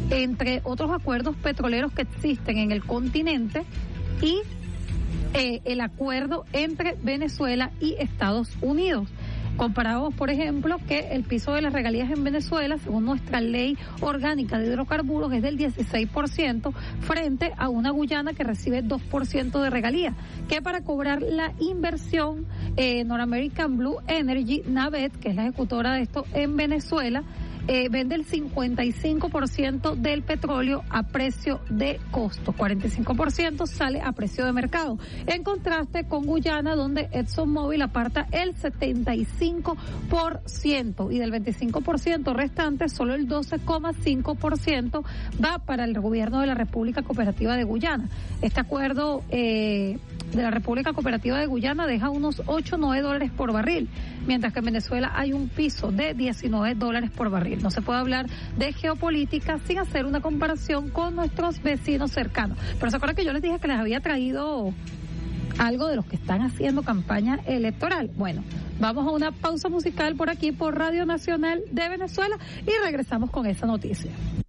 entre otros acuerdos petroleros que existen en el continente y el acuerdo entre Venezuela y Estados Unidos. Comparamos, por ejemplo, que el piso de las regalías en Venezuela, según nuestra ley orgánica de hidrocarburos, es del 16%, frente a una Guyana que recibe 2% de regalía, que para cobrar la inversión, North American Blue Energy, NABET, que es la ejecutora de esto en Venezuela, vende el 55% del petróleo a precio de costo, 45% sale a precio de mercado, en contraste con Guyana, donde ExxonMobil aparta el 75% y del 25% restante, solo el 12,5% va para el gobierno de la República Cooperativa de Guyana. Este acuerdo de la República Cooperativa de Guyana deja unos $8-9 por barril, mientras que en Venezuela hay un piso de $19 por barril. No se puede hablar de geopolítica sin hacer una comparación con nuestros vecinos cercanos. Pero se acuerdan que yo les dije que les había traído algo de los que están haciendo campaña electoral. Bueno, vamos a una pausa musical por aquí por Radio Nacional de Venezuela y regresamos con esa noticia.